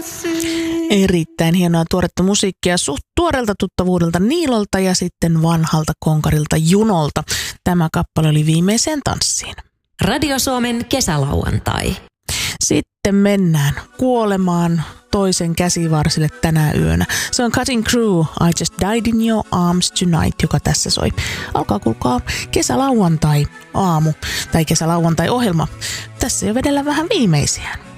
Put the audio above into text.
Erittäin hienoa tuoretta musiikkia suht tuoreelta tuttavuudelta Niilolta ja sitten vanhalta konkarilta Junolta. Tämä kappale oli Viimeiseen tanssiin. Radio Suomen kesälauantai. Sitten mennään kuolemaan toisen käsivarsille tänä yönä. Se on Cutting Crew, I Just Died in Your Arms Tonight, joka tässä soi. Alkaa kuulkaa kesälauantai aamu tai kesälauantai ohjelma. Tässä jo vedellä vähän viimeisiään.